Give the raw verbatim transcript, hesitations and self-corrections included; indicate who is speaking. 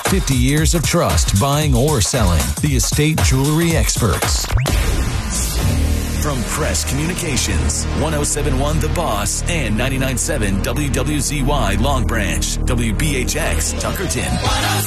Speaker 1: fifty years of trust buying or selling. The Estate Jewelry Experts. From Crest Communications, one oh seven point one The Boss and ninety-nine point seven W W Z Y Long Branch, W B H X Tuckerton.